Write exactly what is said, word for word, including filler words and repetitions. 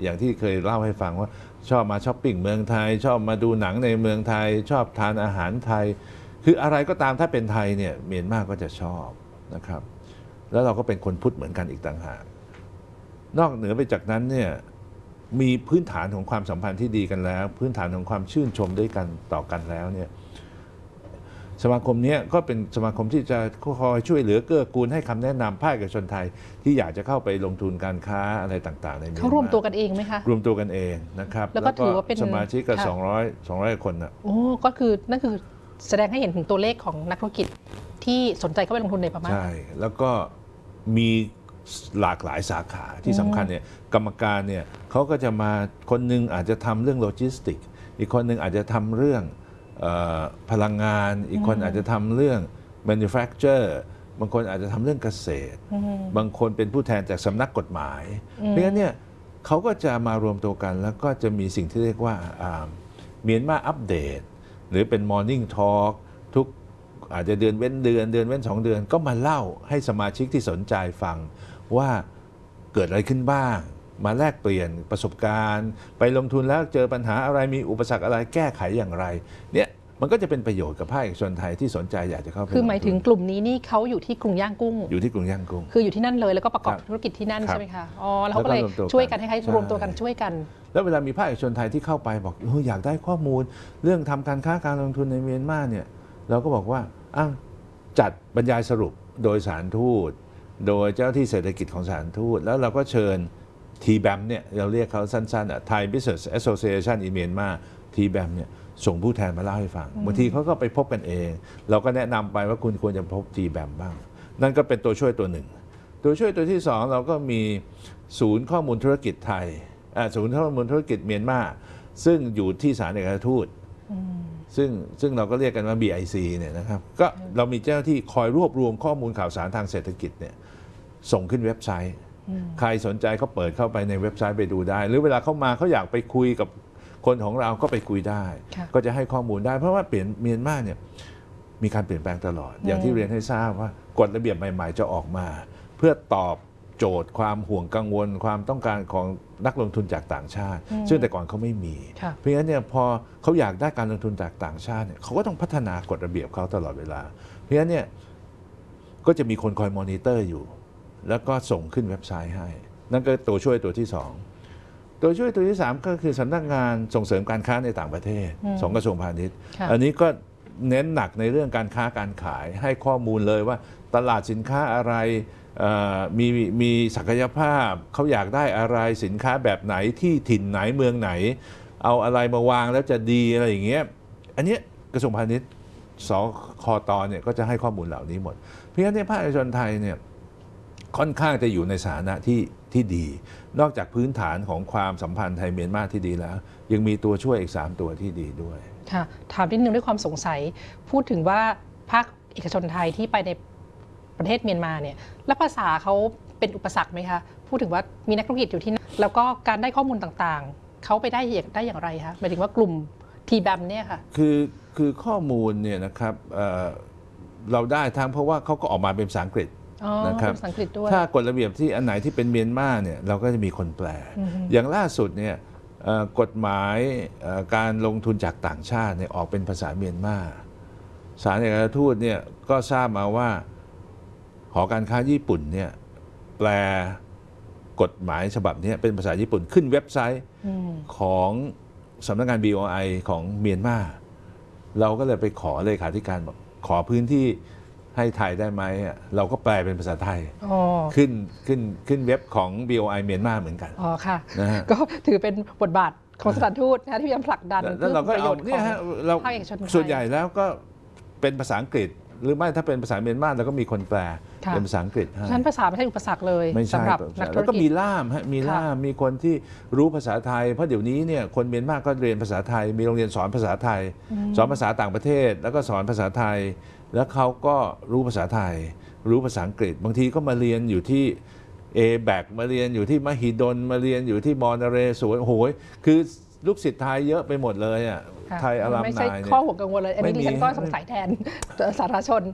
อย่างที่เคยเล่าให้ฟังว่าชอบมาช้อปปิ้งเมืองไทยชอบมาดูหนังในเมืองไทยชอบทานอาหารไทยคืออะไรก็ตามถ้าเป็นไทยเนี่ยเมียนมาก็จะชอบนะครับแล้วเราก็เป็นคนพุทธเหมือนกันอีกต่างหากนอกเหนือไปจากนั้นเนี่ยมีพื้นฐานของความสัมพันธ์ที่ดีกันแล้วพื้นฐานของความชื่นชมด้วยกันต่อกันแล้วเนี่ยสมาคมนี้ก็เป็นสมาคมที่จะคอยช่วยเหลือเกื้อกูลให้คำแนะนำภาคเอกชนไทยที่อยากจะเข้าไปลงทุนการค้าอะไรต่างๆในเมียนมาเขารวมตัวกันเองไหมคะรวมตัวกันเองนะครับแล้วก็ถือว่าเป็นสมาชิกก็สองร้อย สองร้อยคนนะโอ้ก็คือนั่นคือแสดงให้เห็นถึงตัวเลขของนักธุรกิจที่สนใจเข้าไปลงทุนในพม่าใช่แล้วก็มีหลากหลายสาขาที่สำคัญเนี่ยกรรมการเนี่ยเขาก็จะมาคนนึงอาจจะทำเรื่องโลจิสติกอีกคนนึงอาจจะทำเรื่องพลังงานอีกคนอาจจะทำเรื่อง manufacture บางคนอาจจะทำเรื่องเกษตรบางคนเป็นผู้แทนจากสำนักกฎหมายเพราะฉะนั้นเนี่ยเขาก็จะมารวมตัวกันแล้วก็จะมีสิ่งที่เรียกว่าเมียนมาอัปเดตหรือเป็น Morning Talk ทุกอาจจะเดือนเว้นเดือนเดือนเว้นสองเดือนก็มาเล่าให้สมาชิกที่สนใจฟังว่าเกิดอะไรขึ้นบ้างมาแลกเปลี่ยนประสบการณ์ไปลงทุนแล้วเจอปัญหาอะไรมีอุปสรรคอะไรแก้ไขอย่างไรเนี่ยมันก็จะเป็นประโยชน์กับภาคเอกชนไทยที่สนใจอยากจะเข้าไปคือหมายถึงกลุ่มนี้นี่เขาอยู่ที่กรุงย่างกุ้งอยู่ที่กรุงย่างกุ้งคืออยู่ที่นั่นเลยแล้วก็ประกอบธุรกิจที่นั่นใช่ไหมคะอ๋อแล้วเขาก็เลยช่วยกันให้รวมตัวกันช่วยกันแล้วเวลามีภาคเอกชนไทยที่เข้าไปบอกอยากได้ข้อมูลเรื่องทำการค้าการลงทุนในเมียนมาเนี่ยเราก็บอกว่าจัดบรรยายสรุปโดยสถานทูตโดยเจ้าที่เศรษฐกิจของสถานทูตแล้วเราก็เชิญ ที แบม เนี่ยเราเรียกเขาสั้นๆ Thai Business Association in Myanmar ที แบม เนี่ยส่งผู้แทนมาเล่าให้ฟังบางทีเขาก็ไปพบกันเองเราก็แนะนำไปว่าคุณควรจะพบ ที แบม บ้างนั่นก็เป็นตัวช่วยตัวหนึ่งตัวช่วยตัวที่สองเราก็มีศูนย์ข้อมูลธุรกิจไทยศูนย์ข้อมูลธุรกิจเมียนมาซึ่งอยู่ที่สถานเอกอัครทูตซึ่งซึ่งเราก็เรียกกันว่า บี ไอ ซี เนี่ยนะครับก็เรามีเจ้าหน้าที่คอยรวบรวมข้อมูลข่าวสารทางเศรษฐกิจเนี่ยส่งขึ้นเว็บไซต์ใครสนใจเขาเปิดเข้าไปในเว็บไซต์ไปดูได้หรือเวลาเข้ามาเขาอยากไปคุยกับคนของเราก็ไปคุยได้ก็จะให้ข้อมูลได้เพราะว่าเปลี่ยนเมียนมาเนี่ยมีการเปลี่ยนแปลงตลอดอย่างที่เรียนให้ทราบว่ากฎระเบียบใหม่ๆจะออกมาเพื่อตอบโจทย์ความห่วงกังวลความต้องการของนักลงทุนจากต่างชาติซึ่งแต่ก่อนเขาไม่มีเพราะฉะนั้นเนี่ยพอเขาอยากได้การลงทุนจากต่างชาติเนี่ยเขาก็ต้องพัฒนากฎระเบียบเขาตลอดเวลาเพราะฉะนั้นเนี่ยก็จะมีคนคอยมอนิเตอร์อยู่แล้วก็ส่งขึ้นเว็บไซต์ให้นั่นก็ตัวช่วยตัวที่สองตัวช่วยตัวที่สามก็คือสำนักงานส่งเสริมการค้าในต่างประเทศของกระทรวงพาณิชย์อันนี้ก็เน้นหนักในเรื่องการค้าการขายให้ข้อมูลเลยว่าตลาดสินค้าอะไรมีมีศักยภาพเขาอยากได้อะไรสินค้าแบบไหนที่ถิ่นไหนเมืองไหนเอาอะไรมาวางแล้วจะดีอะไรอย่างเงี้ยอันนี้กระทรวงพาณิชย์สคตเนี่ยก็จะให้ข้อมูลเหล่านี้หมดเพราะฉะนั้นภาคเอกชนไทยเนี่ยค่อนข้างจะอยู่ในสถานะที่ที่ดีนอกจากพื้นฐานของความสัมพันธ์ไทยเมียนมาที่ดีแล้วยังมีตัวช่วยอีกสามตัวที่ดีด้วยค่ะถามนิดนึงด้วยความสงสัยพูดถึงว่าภาคเอกชนไทยที่ไปในประเทศเมียนมาเนี่ยแล้วภาษาเขาเป็นอุปสรรคไหมคะพูดถึงว่ามีนักธุรกิจอยู่ที่นั่นแล้วก็การได้ข้อมูลต่างๆเขาไปได้อย่างได้อย่างไรคะหมายถึงว่ากลุ่ม ที แบม เนี่ยค่ะคือคือข้อมูลเนี่ยนะครับ เ, เราได้ทั้งเพราะว่าเขาก็ออกมาเป็นภาษาอังกฤษนะครับถ้ากฎระเบียบที่อันไหนที่เป็นเมียนมาเนี่ยเราก็จะมีคนแปลอย่างล่าสุดเนี่ยกฎหมายการลงทุนจากต่างชาติเนี่ยออกเป็นภาษาเมียนมาสถานเอกอัครทูตเนี่ยก็ทราบมาว่าหอการค้าญี่ปุ่นเนี่ยแปลกฎหมายฉบับนี้เป็นภาษาญี่ปุ่นขึ้นเว็บไซต์ของสำนักงาน บี โอ ไอ ของเมียนมาเราก็เลยไปขอเลขาธิการบอกขอพื้นที่ให้ไทยได้ไหมเราก็แปลเป็นภาษาไทยขึ้นขึ้นขึ้นเว็บของ บี โอ ไอ เมียนมาเหมือนกันอ๋อค่ะก็ถือเป็นบทบาทของสถานทูตนะที่พยายามผลักดันแล้วเราก็เอาเนี่ยฮะเราส่วนใหญ่แล้วก็เป็นภาษาอังกฤษหรือไม่ถ้าเป็นภาษาเมียนมาเราก็มีคนแปลเป็นภาษาอังกฤษฉะนั้นภาษาไม่ใช่อุปสรรคเลยสำหรับนักธุรกิจแล้วก็มีล่ามฮะมีล่ามมีคนที่รู้ภาษาไทยเพราะเดี๋ยวนี้เนี่ยคนเมียนมาก็เรียนภาษาไทยมีโรงเรียนสอนภาษาไทยสอนภาษาต่างประเทศแล้วก็สอนภาษาไทยแล้วเขาก็รู้ภาษาไทยรู้ภาษาอังกฤษบางทีก็มาเรียนอยู่ที่เอแบกมาเรียนอยู่ที่มหิดลมาเรียนอยู่ที่มอญเรศวรโอ้โหคือลูกศิษย์ไทยเยอะไปหมดเลยอ่ะไทยอลัมไนไม่ใช่ข้อห่วงกังวลเลยอันนี้ดิฉันก็สงสัยแทนสาธารณชน